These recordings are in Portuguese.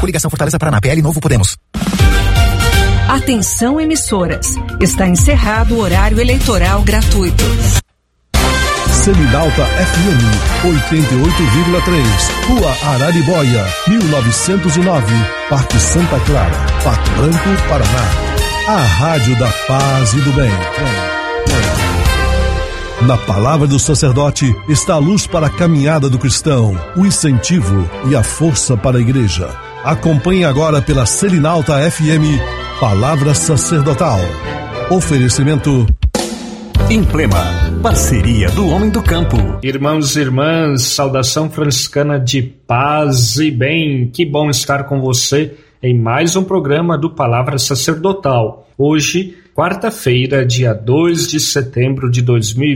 Coligação Fortaleza Paraná, PL Novo Podemos. Atenção, emissoras. Está encerrado o horário eleitoral gratuito. Selinalta FM 88,3, Rua Araribóia, 1909, Parque Santa Clara, Pato Branco, Paraná. A Rádio da Paz e do Bem. Na palavra do sacerdote está a luz para a caminhada do cristão, o incentivo e a força para a igreja. Acompanhe agora pela Selinalta FM, Palavra Sacerdotal. Oferecimento Implema, parceria do homem do campo. Irmãos e irmãs, saudação franciscana de paz e bem. Que bom estar com você em mais um programa do Palavra Sacerdotal. Hoje, quarta-feira, dia 2 de setembro de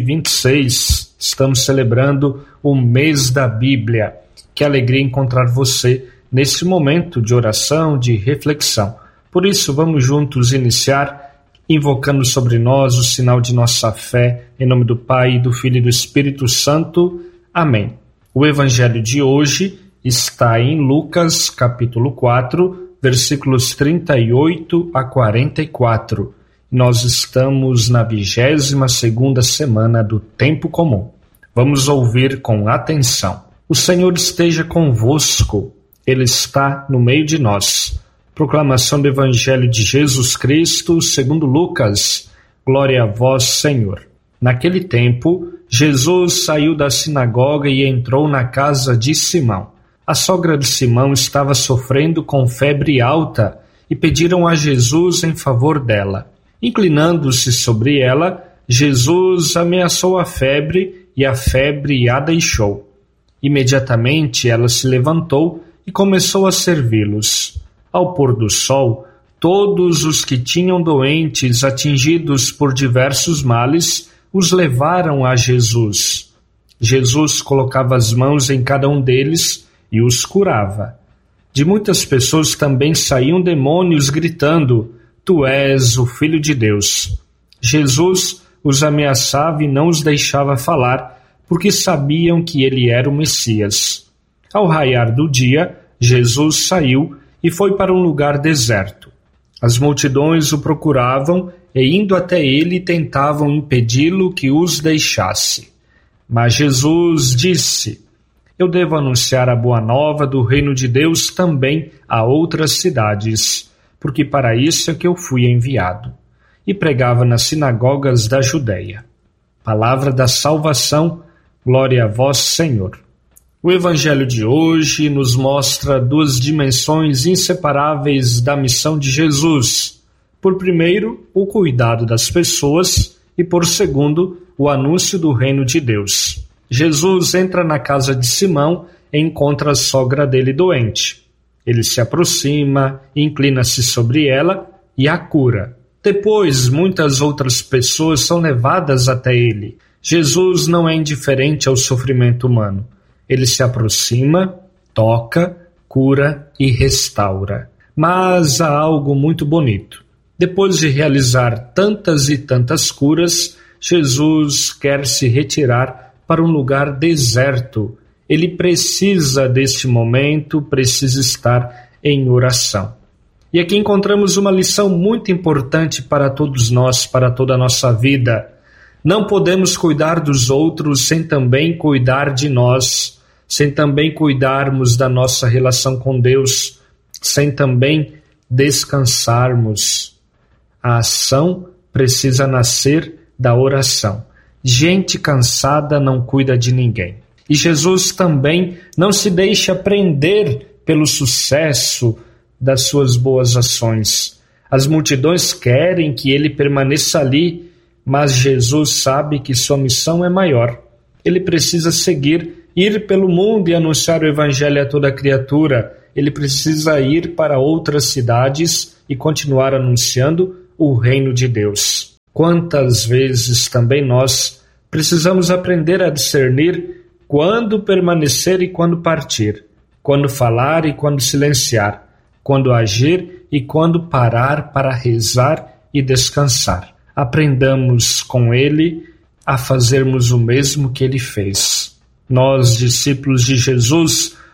2026, estamos celebrando o mês da Bíblia. Que alegria encontrar você nesse momento de oração, de reflexão. Por isso, vamos juntos iniciar invocando sobre nós o sinal de nossa fé, em nome do Pai, do Filho e do Espírito Santo. Amém. O evangelho de hoje está em Lucas, capítulo 4, versículos 38 a 44. Nós estamos na 22ª semana do Tempo Comum. Vamos ouvir com atenção. O Senhor esteja convosco, Ele está no meio de nós. Proclamação do Evangelho de Jesus Cristo, segundo Lucas. Glória a vós, Senhor. Naquele tempo, Jesus saiu da sinagoga e entrou na casa de Simão. A sogra de Simão estava sofrendo com febre alta e pediram a Jesus em favor dela. Inclinando-se sobre ela, Jesus ameaçou a febre e a febre a deixou. Imediatamente ela se levantou e começou a servi-los. Ao pôr do sol, todos os que tinham doentes atingidos por diversos males os levaram a Jesus. Jesus colocava as mãos em cada um deles e os curava. De muitas pessoas também saíam demônios gritando: Tu és o Filho de Deus. Jesus os ameaçava e não os deixava falar, porque sabiam que ele era o Messias. Ao raiar do dia, Jesus saiu e foi para um lugar deserto. As multidões o procuravam e, indo até ele, tentavam impedi-lo que os deixasse. Mas Jesus disse: Eu devo anunciar a boa nova do reino de Deus também a outras cidades, porque para isso é que eu fui enviado. E pregava nas sinagogas da Judéia. Palavra da salvação, glória a vós, Senhor. O Evangelho de hoje nos mostra duas dimensões inseparáveis da missão de Jesus. Por primeiro, o cuidado das pessoas e, por segundo, o anúncio do reino de Deus. Jesus entra na casa de Simão e encontra a sogra dele doente. Ele se aproxima, inclina-se sobre ela e a cura. Depois, muitas outras pessoas são levadas até ele. Jesus não é indiferente ao sofrimento humano. Ele se aproxima, toca, cura e restaura. Mas há algo muito bonito. Depois de realizar tantas e tantas curas, Jesus quer se retirar para um lugar deserto. Ele precisa deste momento, precisa estar em oração. E aqui encontramos uma lição muito importante para todos nós, para toda a nossa vida. Não podemos cuidar dos outros sem também cuidar de nós, sem também cuidarmos da nossa relação com Deus, sem também descansarmos. A ação precisa nascer da oração. Gente cansada não cuida de ninguém. E Jesus também não se deixa prender pelo sucesso das suas boas ações. As multidões querem que ele permaneça ali, mas Jesus sabe que sua missão é maior. Ele precisa seguir, ir pelo mundo e anunciar o Evangelho a toda criatura. Ele precisa ir para outras cidades e continuar anunciando o reino de Deus. Quantas vezes também nós precisamos aprender a discernir quando permanecer e quando partir, quando falar e quando silenciar, quando agir e quando parar para rezar e descansar. Aprendamos com ele a fazermos o mesmo que ele fez. Nós, discípulos de Jesus,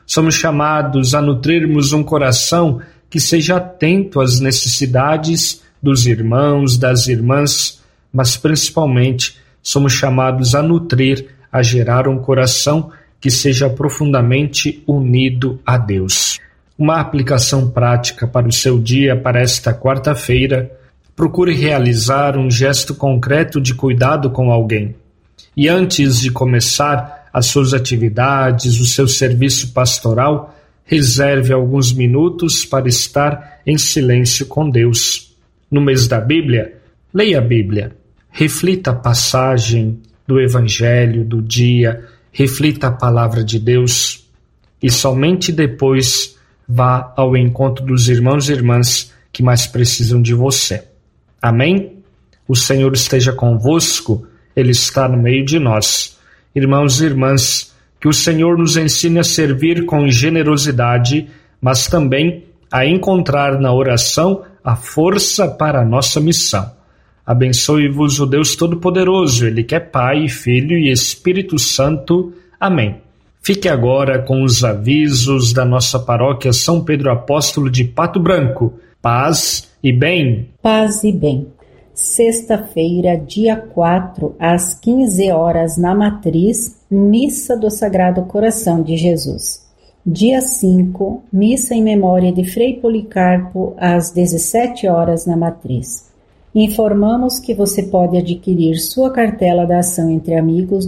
Somos chamados a nutrirmos um coração que seja atento às necessidades dos irmãos, das irmãs, mas principalmente somos chamados a nutrir, a gerar um coração que seja profundamente unido a Deus. Uma aplicação prática para o seu dia, para esta quarta-feira: procure realizar um gesto concreto de cuidado com alguém. E antes de começar as suas atividades, o seu serviço pastoral, reserve alguns minutos para estar em silêncio com Deus. No mês da Bíblia, leia a Bíblia, reflita a passagem do Evangelho do dia, reflita a palavra de Deus e somente depois vá ao encontro dos irmãos e irmãs que mais precisam de você. Amém? O Senhor esteja convosco, Ele está no meio de nós. Irmãos e irmãs, que o Senhor nos ensine a servir com generosidade, mas também a encontrar na oração a força para a nossa missão. Abençoe-vos o Deus Todo-Poderoso, Ele que é Pai, Filho e Espírito Santo. Amém. Fique agora com os avisos da nossa paróquia São Pedro Apóstolo de Pato Branco. Paz e bem. Paz e bem. Sexta-feira, dia 4, às 15 horas na Matriz, Missa do Sagrado Coração de Jesus. Dia 5, Missa em memória de Frei Policarpo, às 17 horas na Matriz. Informamos que você pode adquirir sua cartela da Ação Entre Amigos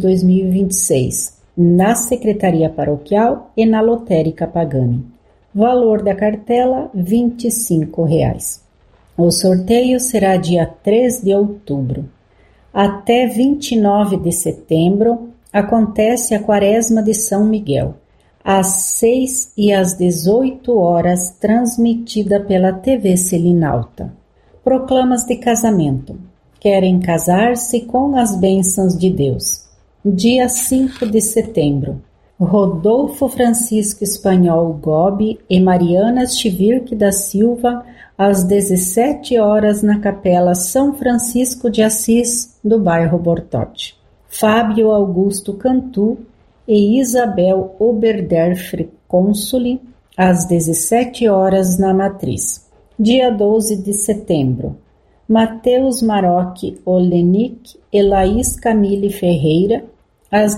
2026 na Secretaria Paroquial e na Lotérica Pagani. Valor da cartela, R$ 25. O sorteio será dia 3 de outubro. Até 29 de setembro acontece a Quaresma de São Miguel, às 6 e às 18 horas, transmitida pela TV Selinalta. Proclamas de casamento. Querem casar-se com as bênçãos de Deus. Dia 5 de setembro. Rodolfo Francisco Espanhol Gobi e Mariana Chivirque da Silva, às 17 horas na Capela São Francisco de Assis, do bairro Bortote. Fábio Augusto Cantu e Isabel Oberderfre Consuli, às 17 horas na Matriz. Dia 12 de setembro. Mateus Maroc Olenik e Laís Camille Ferreira, às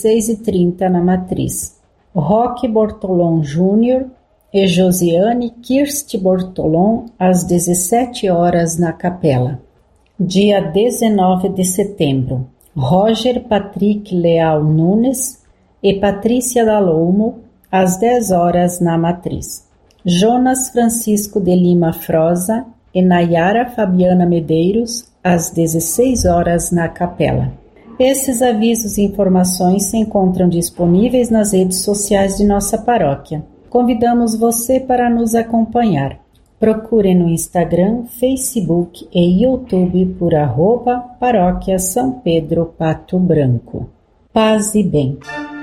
16h30 na Matriz. Roque Bortolom Júnior e Josiane Kirst Bortolom, às 17 horas na Capela. Dia 19 de setembro. Roger Patrick Leal Nunes e Patrícia Dalolmo, às 10 horas na Matriz. Jonas Francisco de Lima Froza e Nayara Fabiana Medeiros, às 16 horas na Capela. Esses avisos e informações se encontram disponíveis nas redes sociais de nossa paróquia. Convidamos você para nos acompanhar. Procure no Instagram, Facebook e YouTube por @Paróquia São Pedro Pato Branco. Paz e bem.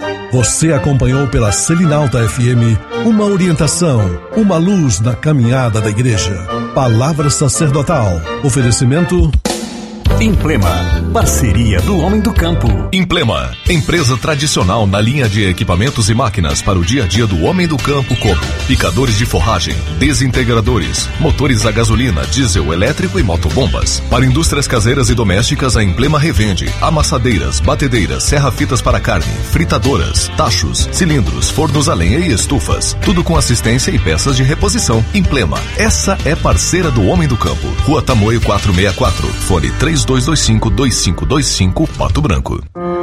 Você acompanhou pela Selinalta FM uma orientação, uma luz na caminhada da igreja. Palavra sacerdotal. Oferecimento Implema, parceria do homem do campo. Implema, empresa tradicional na linha de equipamentos e máquinas para o dia a dia do homem do campo, como picadores de forragem, desintegradores, motores a gasolina, diesel, elétrico e motobombas. Para indústrias caseiras e domésticas, a Implema revende amassadeiras, batedeiras, serra-fitas para carne, fritadoras, tachos, cilindros, fornos a lenha e estufas. Tudo com assistência e peças de reposição. Implema, essa é parceira do homem do campo. Rua Tamoio 464, fone 3225-2525, Pato Branco.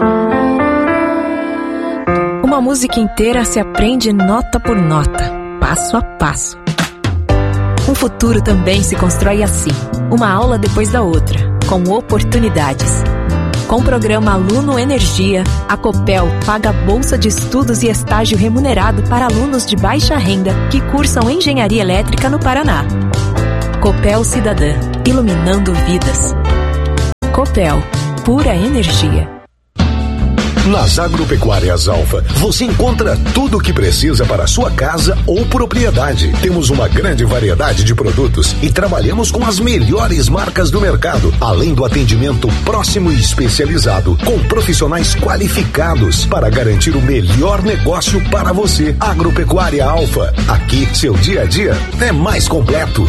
Uma música inteira se aprende nota por nota, passo a passo. Um futuro também se constrói assim, uma aula depois da outra, com oportunidades. Com o programa Aluno Energia, a Copel paga bolsa de estudos e estágio remunerado para alunos de baixa renda que cursam engenharia elétrica no Paraná. Copel Cidadã, iluminando vidas. Copel, pura energia. Nas Agropecuárias Alfa, você encontra tudo o que precisa para a sua casa ou propriedade. Temos uma grande variedade de produtos e trabalhamos com as melhores marcas do mercado, além do atendimento próximo e especializado, com profissionais qualificados para garantir o melhor negócio para você. Agropecuária Alfa, aqui seu dia a dia é mais completo.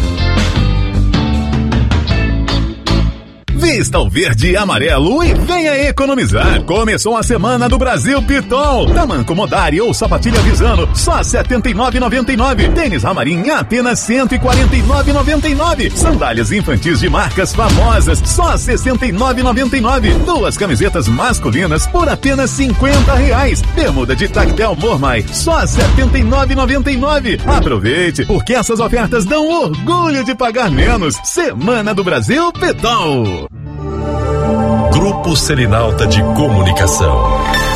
Vista o verde e amarelo e venha economizar. Começou a semana do Brasil Pitol. Tamanco Modari ou sapatilha Visano, só R$ 79,99. Tênis Ramarim, apenas R$ 149,99. Sandálias infantis de marcas famosas, só R$ 69,99. Duas camisetas masculinas por apenas R$ 50. Bermuda de tactel Mormai, só R$ 79,99. Aproveite, porque essas ofertas dão orgulho de pagar menos. Semana do Brasil Pitol. Grupo Selinalta de Comunicação.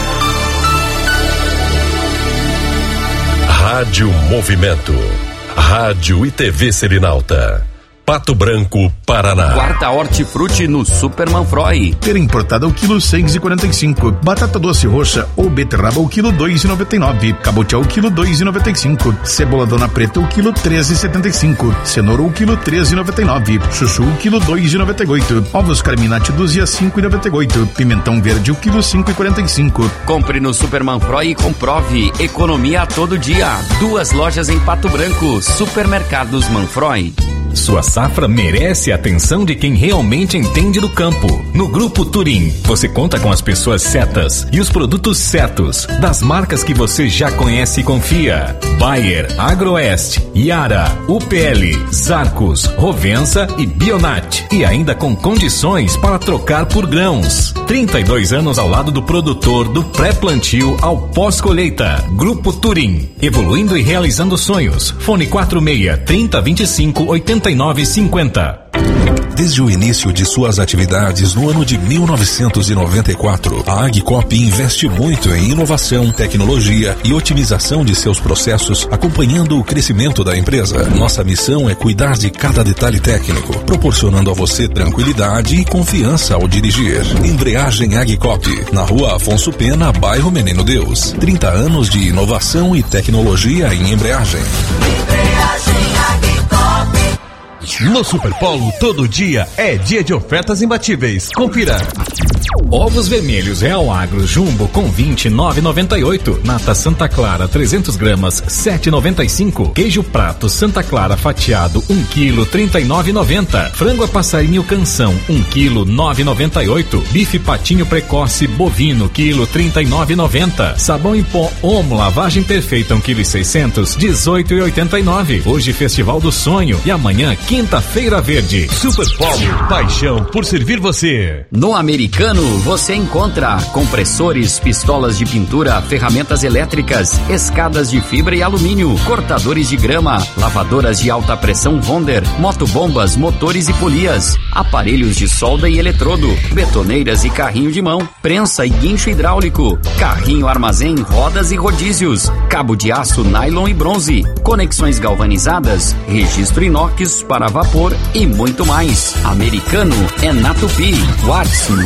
Rádio Movimento. Rádio e TV Selinalta. Pato Branco, Paraná. Quarta hortifruti no Super Manfroy. Pera importada ao quilo 6,45. Batata doce roxa ou beterraba ao quilo 2,99. Cabotiá ao quilo 2,95. Cebola dona preta ao quilo 13,75. Cenoura ao quilo 13,99. Chuchu ao quilo 2,98. Ovos Carminati dúzia 5,98. Pimentão verde ao quilo 5,45. Compre no Super Manfroy e comprove. Economia a todo dia. 2 lojas em Pato Branco. Supermercados Manfroy. Sua safra merece a atenção de quem realmente entende do campo. No Grupo Turim, você conta com as pessoas certas e os produtos certos, das marcas que você já conhece e confia. Bayer, Agroeste, Yara, UPL, Zarcos, Rovensa e Bionat. E ainda com condições para trocar por grãos. 32 anos ao lado do produtor, do pré-plantio ao pós-colheita. Grupo Turim, evoluindo e realizando sonhos. Fone 46-3025-8950. Desde o início de suas atividades no ano de 1994, a Agcop investe muito em inovação, tecnologia e otimização de seus processos, acompanhando o crescimento da empresa. Nossa missão é cuidar de cada detalhe técnico, proporcionando a você tranquilidade e confiança ao dirigir. Embreagem Agcop, na Rua Afonso Pena, bairro Menino Deus. 30 anos de inovação e tecnologia em embreagem. No Superpolo, todo dia é dia de ofertas imbatíveis. Confira. Ovos vermelhos Real Agro Jumbo com 29,98. Nata Santa Clara 300 gramas 7,95. Queijo prato Santa Clara fatiado 1 kg 39,90. Frango a passarinho Canção 1 kg 9,98. Bife patinho precoce bovino quilo 39,90. Sabão em pó Omo lavagem perfeita 1 kg 600 18,89. Hoje Festival do Sonho e amanhã Quinta-feira Verde. Superpolo, paixão por servir você. No Americano você encontra compressores, pistolas de pintura, ferramentas elétricas, escadas de fibra e alumínio, cortadores de grama, lavadoras de alta pressão Wonder, motobombas, motores e polias, aparelhos de solda e eletrodo, betoneiras e carrinho de mão, prensa e guincho hidráulico, carrinho armazém, rodas e rodízios, cabo de aço, nylon e bronze, conexões galvanizadas, registro inox para vapor e muito mais. Americano é na Tupi. WhatsApp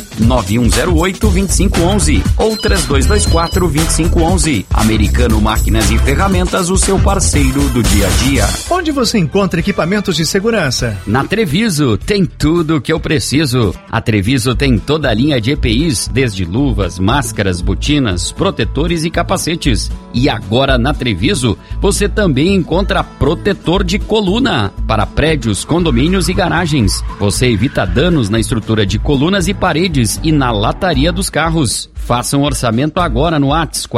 99108-2511 ou 3224-2511. Americano Máquinas e Ferramentas, o seu parceiro do dia a dia. Onde você encontra equipamentos de segurança? Na Treviso tem tudo o que eu preciso. A Treviso tem toda a linha de EPIs, desde luvas, máscaras, botinas, protetores e capacetes. E agora na Treviso você também encontra protetor de coluna para prédios, condomínios e garagens. Você evita danos na estrutura de colunas e paredes e na lataria dos carros. Faça um orçamento agora no WhatsApp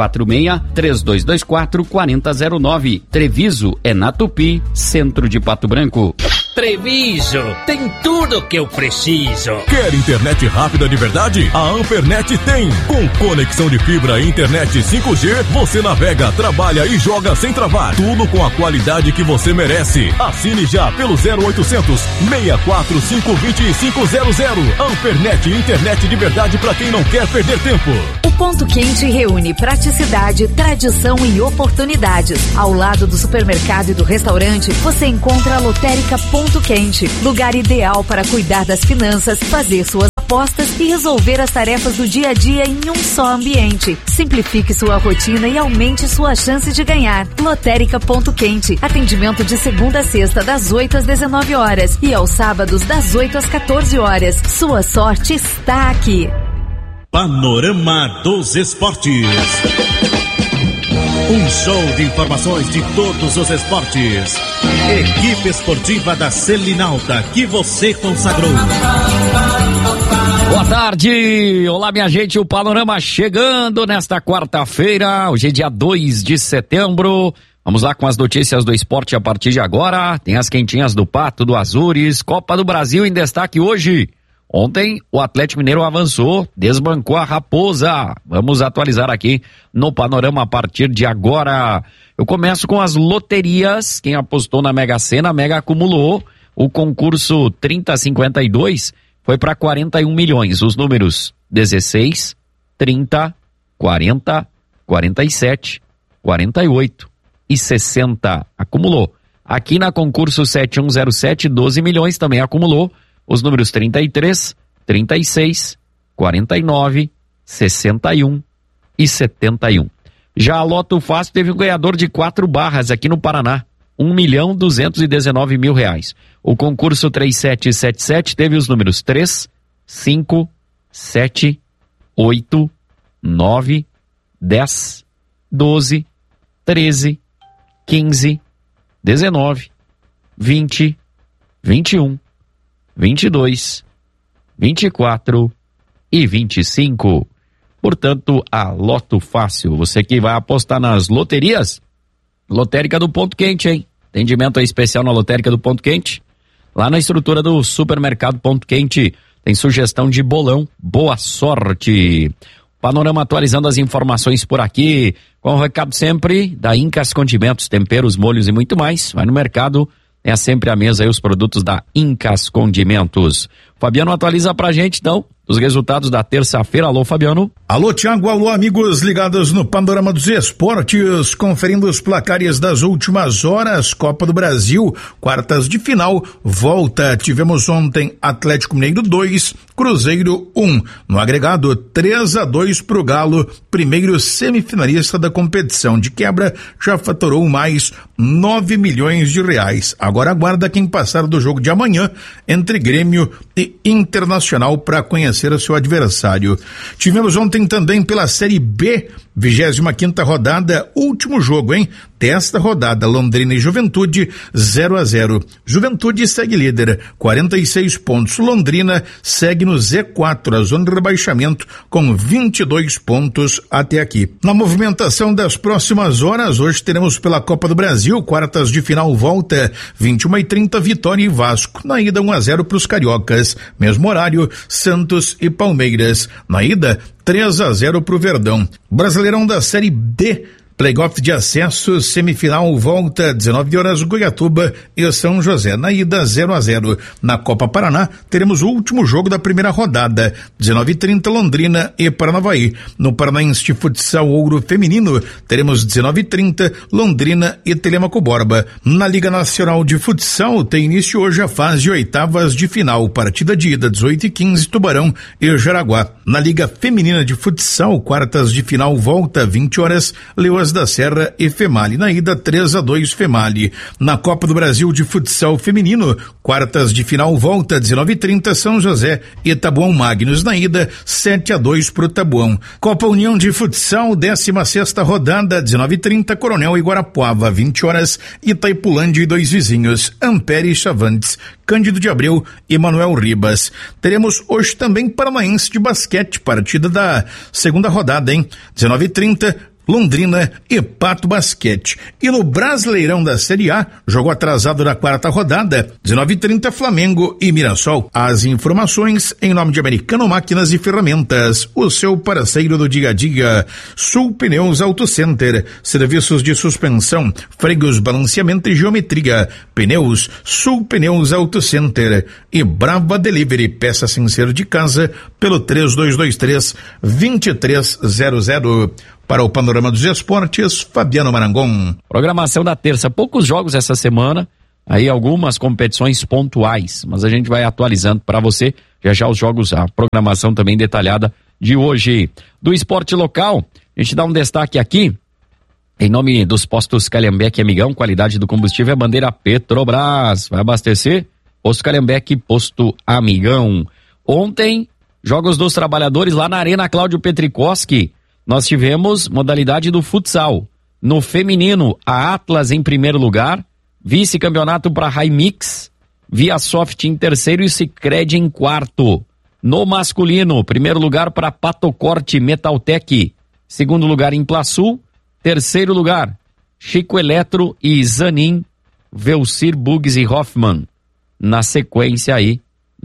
46-3224-4009. Treviso é na Tupi, centro de Pato Branco. Treviso, tem tudo que eu preciso. Quer internet rápida de verdade? A Ampernet tem. Com conexão de fibra e internet 5G, você navega, trabalha e joga sem travar. Tudo com a qualidade que você merece. Assine já pelo 0800 645 2500. Ampernet, internet de verdade para quem não quer perder tempo. O Ponto Quente reúne praticidade, tradição e oportunidades. Ao lado do supermercado e do restaurante, você encontra a lotérica Ponto Quente, lugar ideal para cuidar das finanças, fazer suas apostas e resolver as tarefas do dia a dia em um só ambiente. Simplifique sua rotina e aumente sua chance de ganhar. Lotérica Ponto Quente. Atendimento de segunda a sexta, das 8 às 19 horas e aos sábados, das 8 às 14 horas. Sua sorte está aqui. Panorama dos Esportes. Um show de informações de todos os esportes. Equipe esportiva da Selinalta que você consagrou. Boa tarde, olá minha gente, o Panorama chegando nesta quarta-feira, hoje é dia 2 de setembro. Vamos lá com as notícias do esporte a partir de agora. Tem as quentinhas do Pato, do Azures, Copa do Brasil em destaque hoje. Ontem o Atlético Mineiro avançou, desbancou a Raposa. Vamos atualizar aqui no Panorama a partir de agora. Eu começo com as loterias. Quem apostou na Mega Sena, a Mega acumulou. O concurso 3052 foi para 41 milhões. Os números 16, 30, 40, 47, 48 e 60. Acumulou. Aqui na concurso 7107, 12 milhões também acumulou. Os números 33, 36, 49, 61 e 71. Já a Loto Fácil teve um ganhador de 4 barras aqui no Paraná. R$1.219.000. O concurso 3777 teve os números 3, 5, 7, 8, 9, 10, 12, 13, 15, 19, 20, 21, 22, 24 e 25. Portanto, a Loto Fácil. Você que vai apostar nas loterias, Lotérica do Ponto Quente, hein? Atendimento especial na Lotérica do Ponto Quente. Lá na estrutura do Supermercado Ponto Quente tem sugestão de bolão. Boa sorte! Panorama atualizando as informações por aqui, com o recado sempre da Incas Condimentos, temperos, molhos e muito mais. Vai no mercado, tenha sempre à mesa aí os produtos da Incas Condimentos. Fabiano atualiza pra gente então os resultados da terça-feira. Alô, Fabiano. Alô, Thiago. Alô, amigos ligados no Panorama dos Esportes, conferindo os placares das últimas horas. Copa do Brasil, quartas de final, volta. Tivemos ontem Atlético Mineiro 2, Cruzeiro 1. No agregado, 3-2 pro Galo, primeiro semifinalista da competição. De quebra, já faturou mais 9 milhões de reais. Agora aguarda quem passar do jogo de amanhã entre Grêmio e Internacional para conhecer o seu adversário. Tivemos ontem também pela Série B, 25ª rodada, último jogo, hein? Desta rodada, Londrina e Juventude, 0-0. Juventude segue líder, 46 pontos. Londrina segue no Z4, a zona de rebaixamento, com 22 pontos até aqui. Na movimentação das próximas horas, hoje teremos pela Copa do Brasil, quartas de final volta, 21h30, Vitória e Vasco. Na ida, 1-0 para os cariocas. Mesmo horário, Santos e Palmeiras. Na ida, 3-0 pro Verdão. Brasileirão da Série D, playoff de acesso, semifinal volta, 19 horas, Goiatuba e São José. Na ida, 0-0. Na Copa Paraná, teremos o último jogo da primeira rodada, 19h30, Londrina e Paranavaí. No Paranaense de Futsal Ouro Feminino, teremos 19h30, Londrina e Telêmaco Borba. Na Liga Nacional de Futsal, tem início hoje a fase oitavas de final, partida de ida, 18h15, Tubarão e Jaraguá. Na Liga Feminina de Futsal, quartas de final volta, 20 horas, Leoas da Serra e Female. Na ida, 3-2 Female. Na Copa do Brasil de Futsal Feminino, quartas de final volta, 19h30, São José e Tabuão Magnus. Na ida, 7-2 pro Tabuão. Copa União de Futsal, 16ª rodada, 19h30, Coronel e Guarapuava. 20 horas, Itaipulândia e Dois Vizinhos, Ampere e Chavantes, Cândido de Abreu e Manuel Ribas. Teremos hoje também Paranaense de Basquete, partida da segunda rodada, hein? 19h30, Londrina e Pato Basquete. E no Brasileirão da Série A, jogo atrasado da quarta rodada, 19h30, Flamengo e Mirassol. As informações em nome de Americano Máquinas e Ferramentas, o seu parceiro do dia a dia. Sul Pneus Auto Center, serviços de suspensão, freios, balanceamento e geometria. Pneus, Sul Pneus Auto Center. E Brava Delivery, peça sem ser de casa, pelo 3223-2300. Para o Panorama dos Esportes, Fabiano Marangon. Programação da terça, poucos jogos essa semana. aí algumas competições pontuais, mas a gente vai atualizando para você já os jogos, a programação também detalhada de hoje. Do esporte local, a gente dá um destaque aqui, em nome dos postos Calhambeque Amigão, qualidade do combustível é bandeira Petrobras. Vai abastecer? Posto Calhambeque, posto Amigão. Ontem, Jogos dos Trabalhadores lá na Arena Cláudio Petrikoski, nós tivemos modalidade do futsal. No feminino, a Atlas em primeiro lugar, vice-campeonato para Raimix, Viasoft em terceiro e Sicredi em quarto. No masculino, primeiro lugar para Patocorte Metaltec, segundo lugar em Plasul, terceiro lugar, Chico Eletro e Zanin, Velcir Bugs e Hoffman. Na sequência aí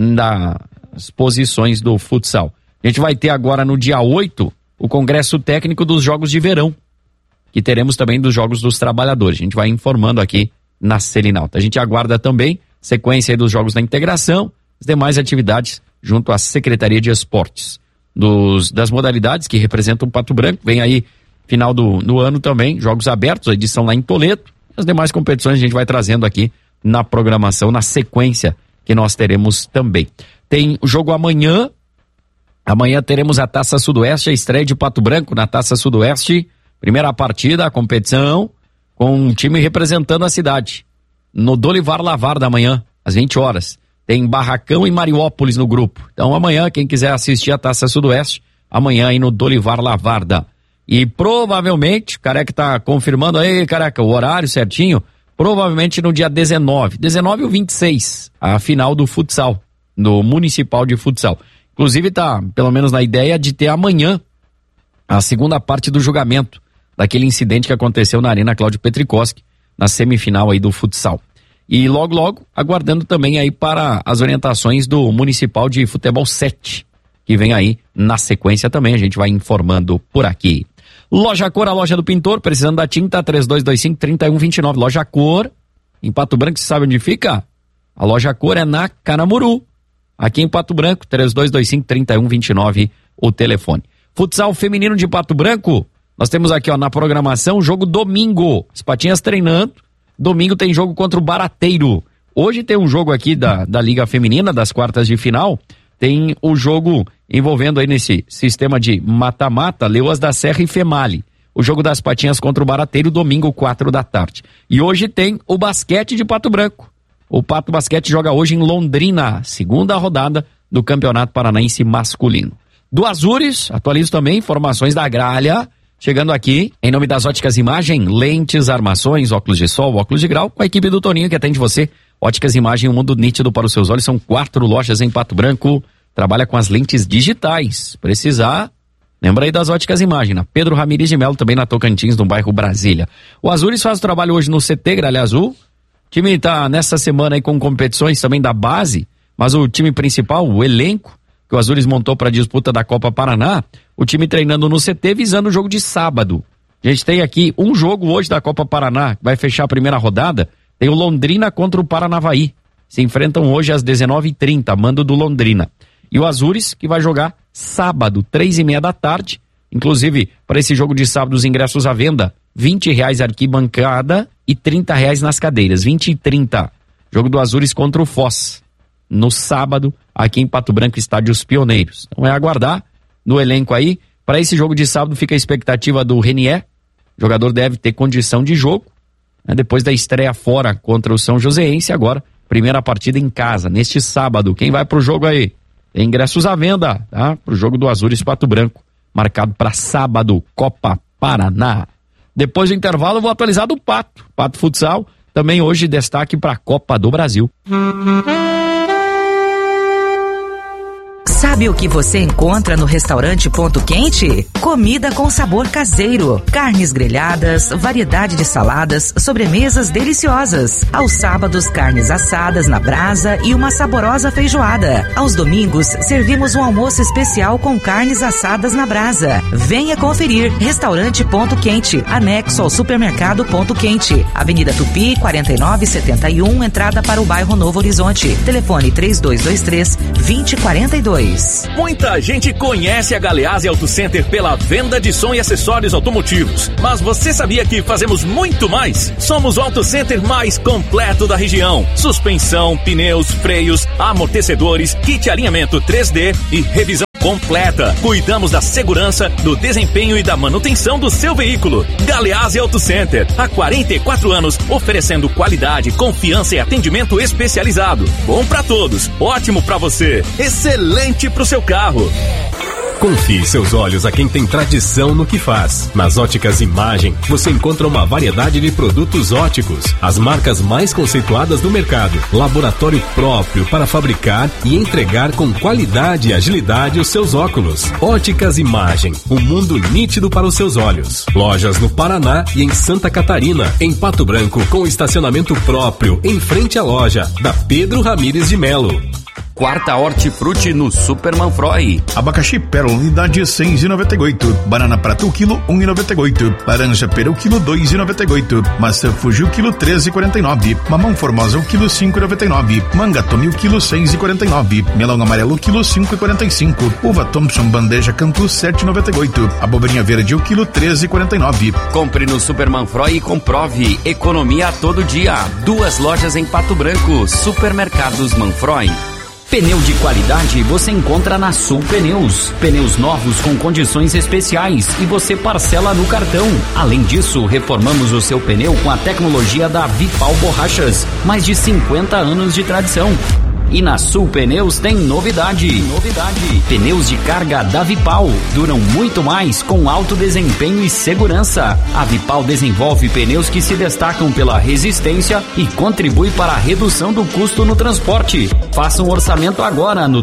das posições do futsal. A gente vai ter agora no dia 8 o congresso técnico dos Jogos de Verão, que teremos também dos Jogos dos Trabalhadores. A gente vai informando aqui na Selinalta. A gente aguarda também sequência aí dos Jogos da Integração, as demais atividades junto à Secretaria de Esportes. Das modalidades que representam o Pato Branco, vem aí final do ano também, Jogos Abertos, a edição lá em Toledo. As demais competições a gente vai trazendo aqui na programação, na sequência que nós teremos também. Tem o jogo amanhã teremos a Taça Sudoeste, a estreia de Pato Branco na Taça Sudoeste, primeira partida, a competição, com um time representando a cidade. No Dolivar Lavarda amanhã, às 20 horas. Tem Barracão e Mariópolis no grupo. Então amanhã, quem quiser assistir a Taça Sudoeste, amanhã aí no Dolivar Lavarda. E provavelmente, o Careca tá confirmando aí, Careca, o horário certinho, provavelmente no dia 19 ou 26, a final do futsal, do Municipal de Futsal. Inclusive tá, pelo menos na ideia, de ter amanhã a segunda parte do julgamento daquele incidente que aconteceu na Arena Cláudio Petrikoski, na semifinal aí do futsal. E logo, aguardando também aí para as orientações do Municipal de Futebol 7, que vem aí na sequência também, a gente vai informando por aqui. Loja Cor, a loja do pintor, precisando da tinta, 3225-3129. Loja Cor, em Pato Branco, você sabe onde fica? A Loja Cor é na Canamuru, aqui em Pato Branco, 3225-3129, o telefone. Futsal feminino de Pato Branco, nós temos aqui na programação, jogo domingo, as patinhas treinando, domingo tem jogo contra o Barateiro. Hoje tem um jogo aqui da Liga Feminina, das quartas de final, tem o jogo envolvendo aí nesse sistema de mata-mata, Leoas da Serra e Female. O jogo das patinhas contra o Barateiro, domingo, 4 da tarde. E hoje tem o basquete de Pato Branco. O Pato Basquete joga hoje em Londrina, segunda rodada do Campeonato Paranaense Masculino. Do Azures, atualizo também informações da Gralha, chegando aqui em nome das Óticas Imagem, lentes, armações, óculos de sol, óculos de grau, com a equipe do Toninho que atende você. Óticas Imagem, um mundo nítido para os seus olhos, são 4 lojas em Pato Branco, trabalha com as lentes digitais. Precisar, lembra aí das Óticas Imagem, na Pedro Ramires de Melo, também na Tocantins, no bairro Brasília. O Azures faz o trabalho hoje no CT Gralha Azul. O time está nessa semana aí com competições também da base, mas o time principal, o elenco que o Azures montou para a disputa da Copa Paraná, o time treinando no CT visando o jogo de sábado. A gente tem aqui um jogo hoje da Copa Paraná, vai fechar a primeira rodada, tem o Londrina contra o Paranavaí. Se enfrentam hoje às 19h30, mando do Londrina. E o Azures, que vai jogar sábado, 3h30 da tarde. Inclusive, para esse jogo de sábado, os ingressos à venda, R$20 arquibancada e R$30 nas cadeiras, 20 e 30. Jogo do Azures contra o Foz, no sábado, aqui em Pato Branco, Estádios Pioneiros. Então é aguardar no elenco aí. Para esse jogo de sábado fica a expectativa do Renier. O jogador deve ter condição de jogo, né? Depois da estreia fora contra o São Joséense, agora, primeira partida em casa, neste sábado. Quem vai pro jogo aí? Tem ingressos à venda, tá? Pro jogo do Azures Pato Branco, marcado para sábado, Copa Paraná. Depois do intervalo eu vou atualizar do Pato Futsal, também hoje destaque para a Copa do Brasil. Sabe o que você encontra no restaurante Ponto Quente? Comida com sabor caseiro, carnes grelhadas, variedade de saladas, sobremesas deliciosas. Aos sábados, carnes assadas na brasa e uma saborosa feijoada. Aos domingos, servimos um almoço especial com carnes assadas na brasa. Venha conferir. Restaurante Ponto Quente, anexo ao supermercado Ponto Quente. Avenida Tupi, 4971, entrada para o bairro Novo Horizonte. Telefone 3223-2042. mais. Muita gente conhece a Galeazzi Auto Center pela venda de som e acessórios automotivos. Mas você sabia que fazemos muito mais? Somos o Auto Center mais completo da região. Suspensão, pneus, freios, amortecedores, kit alinhamento 3D e revisão completa. Cuidamos da segurança, do desempenho e da manutenção do seu veículo. Galeazzi Auto Center, há 44 anos, oferecendo qualidade, confiança e atendimento especializado. Bom pra todos, ótimo pra você, excelente pro seu carro. Confie seus olhos a quem tem tradição no que faz. Nas Óticas Imagem, você encontra uma variedade de produtos óticos, as marcas mais conceituadas do mercado, laboratório próprio para fabricar e entregar com qualidade e agilidade os seus óculos. Óticas Imagem, um mundo nítido para os seus olhos. Lojas no Paraná e em Santa Catarina, em Pato Branco, com estacionamento próprio em frente à loja da Pedro Ramires de Melo. Quarta Hortifruti no Super Manfroy. Abacaxi Pérola, unidade 6,98. Banana Prata, o quilo 1,98. Laranja Pera, o quilo 2,98. Maçã Fuji, o quilo 13,49. Mamão Formosa, o quilo 5,99. Manga Tome, o quilo 6,49. Melão amarelo, o quilo 5,45. Uva Thompson Bandeja Cantu, 7,98. Abobrinha verde, o quilo 13,49. Compre no Super Manfroy e comprove. Economia a todo dia. 2 lojas em Pato Branco. Supermercados Manfroy. Pneu de qualidade você encontra na Sul Pneus. Pneus novos com condições especiais e você parcela no cartão. Além disso, reformamos o seu pneu com a tecnologia da Vipal Borrachas. Mais de 50 anos de tradição. E na Sul Pneus tem novidade. Pneus de carga da Vipal duram muito mais com alto desempenho e segurança. A Vipal desenvolve pneus que se destacam pela resistência e contribui para a redução do custo no transporte. Faça um orçamento agora no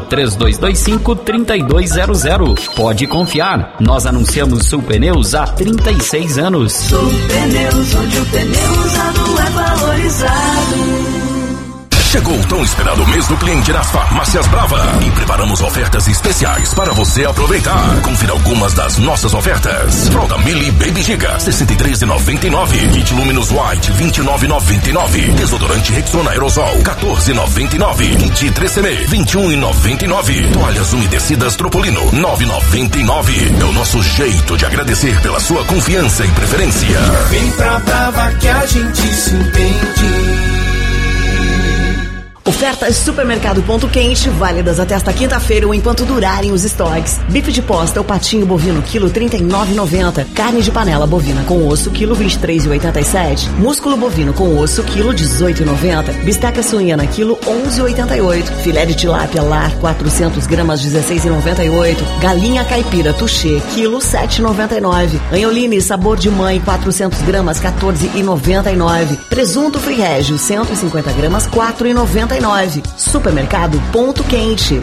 3225-3200. Pode confiar, nós anunciamos Sul Pneus há 36 anos. Sul Pneus, onde o pneu usado é valorizado. Chegou o tão esperado mês do cliente nas Farmácias Brava e preparamos ofertas especiais para você aproveitar. Confira algumas das nossas ofertas. Fralda Mili Baby Giga, R$ 63,99. Kit Luminous White, R$ 29,99. Desodorante Rexona Aerosol, R$ 14,99. Kit 3CM, R$ 21,99. Toalhas umedecidas Tropolino, R$ 9,99. É o nosso jeito de agradecer pela sua confiança e preferência. Vem pra Brava que a gente se entende. Ofertas Supermercado Ponto Quente, válidas até esta quinta-feira ou enquanto durarem os estoques. Bife de posta ou patinho bovino, quilo 39,90. Carne de panela bovina com osso, quilo 23,87. Músculo bovino com osso, quilo 18,90. Bisteca suína, quilo 11,88. Filé de tilápia lar, 400 gramas, 16,98. Galinha caipira touché, quilo 7,99. Anholine sabor de mãe, 400 gramas, 14,99. Presunto Free Régio, 150 gramas, 4,99. Supermercado Ponto Quente.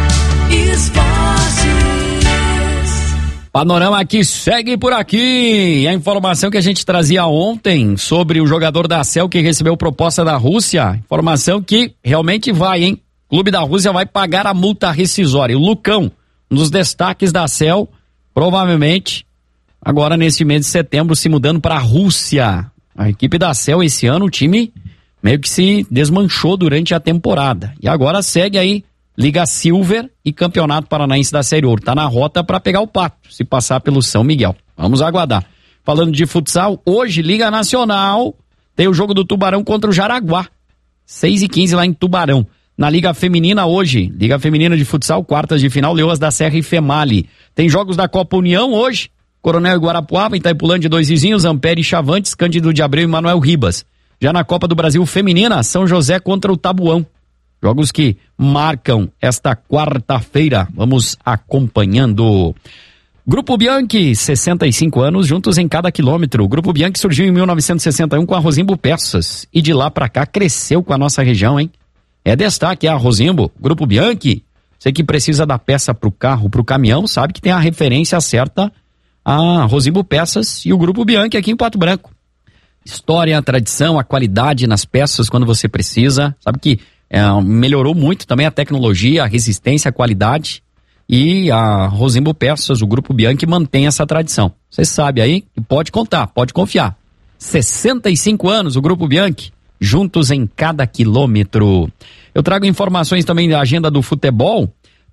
Panorama aqui segue por aqui. E a informação que a gente trazia ontem sobre o jogador da ACEL que recebeu proposta da Rússia, informação que realmente vai, hein? O clube da Rússia vai pagar a multa rescisória. O Lucão, um dos destaques da ACEL, provavelmente agora nesse mês de setembro se mudando para a Rússia. A equipe da ACEL esse ano, o time meio que se desmanchou durante a temporada. E agora segue aí Liga Silver e Campeonato Paranaense da Série Ouro. Tá na rota para pegar o pato, se passar pelo São Miguel. Vamos aguardar. Falando de futsal, hoje Liga Nacional tem o jogo do Tubarão contra o Jaraguá. 6h15 lá em Tubarão. Na Liga Feminina hoje, Liga Feminina de Futsal, quartas de final, Leoas da Serra e Female. Tem jogos da Copa União hoje, Coronel e Guarapuava, Itaipulândia, Dois Vizinhos, Ampere e Chavantes, Cândido de Abreu e Manuel Ribas. Já na Copa do Brasil Feminina, São José contra o Tabuão. Jogos que marcam esta quarta-feira. Vamos acompanhando. Grupo Bianchi, 65 anos, juntos em cada quilômetro. O Grupo Bianchi surgiu em 1961 com a Rosimbo Peças. E de lá pra cá cresceu com a nossa região, hein? É destaque a Rosimbo. Grupo Bianchi, você que precisa da peça pro carro, pro caminhão, sabe que tem a referência certa a Rosimbo Peças e o Grupo Bianchi aqui em Pato Branco. História, a tradição, a qualidade nas peças quando você precisa. Sabe que melhorou muito também a tecnologia, a resistência, a qualidade. E a Rosimbo Peças, o Grupo Bianchi, mantém essa tradição. Você sabe aí que pode contar, pode confiar. 65 anos, o Grupo Bianchi, juntos em cada quilômetro. Eu trago informações também da agenda do futebol.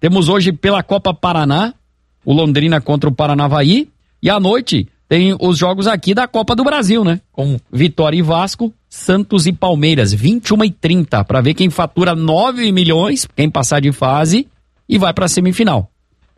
Temos hoje pela Copa Paraná, o Londrina contra o Paranavaí, e à noite tem os jogos aqui da Copa do Brasil, né? Com Vitória e Vasco, Santos e Palmeiras, 21h30, para ver quem fatura 9 milhões, quem passar de fase e vai para a semifinal.